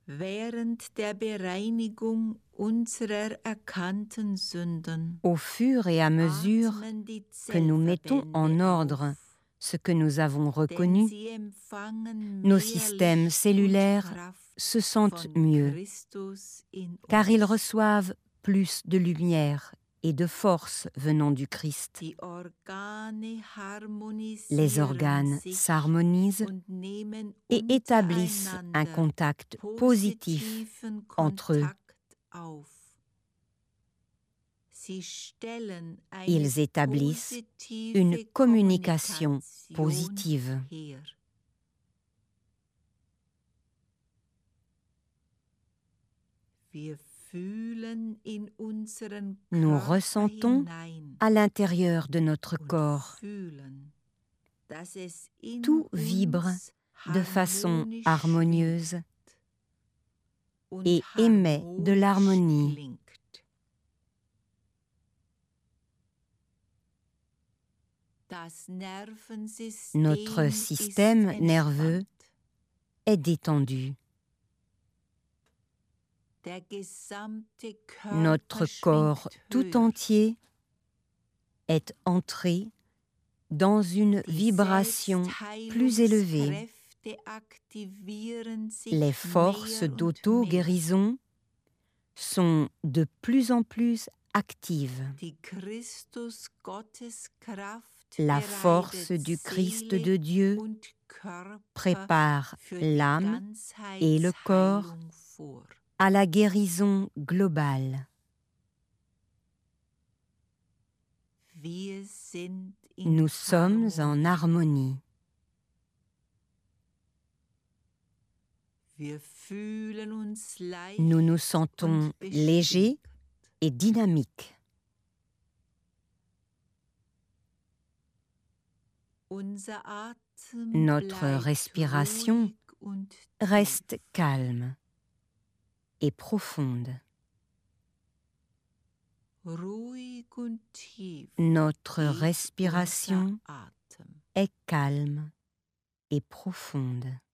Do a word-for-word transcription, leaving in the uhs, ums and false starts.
Während der Bereinigung unserer erkannten Sünden Au fur et à mesure atmen die que nous mettons en Zellverbände ordre auf, ce que nous avons denn reconnu, sie empfangen nos mehr systèmes Licht und cellulaires Kraft se sentent von mieux, Christus in car ils uns. reçoivent plus de lumière et de force venant du Christ. Die Organe Les harmonisieren organes sich s'harmonisent und nehmen et établissent un untereinander contact positif positiven entre eux. Kontakt auf. Sie stellen eine Ils établissent positive une communication Kommunikation positive. her. Wir fühlen in unseren Nous Körper ressentons hinein à l'intérieur de notre und corps. fühlen, dass es in Tout vibre uns de façon harmonisch harmonieuse schwingt und et émet de harmonisch l'harmonie. klingt. Das Nervensystem Notre ist système nerveux entspannt. est détendu. Der gesamte Körper Notre corps schwingt tout höher. entier est entré dans une Die vibration plus élevée. Selbstheilungskräfte aktivieren sich Les forces mehr und mehr. d'auto-guérison sont de plus en plus actives. Die Christus-Gotteskraft La bereitet force du Christ Seele de Dieu und Körper prépare für die l'âme et le corps Ganzheitsheilung vor. à la guérison globale. Wir sind in Nous sommes en Harmonie. harmonie. Wir fühlen uns leicht Nous nous sentons und légers beschwingt. et dynamiques. Unser Atem Notre bleibt respiration ruhig und reste tief. calme et profonde. Ruhig und tief Notre geht respiration unser Atem. est calme et profonde.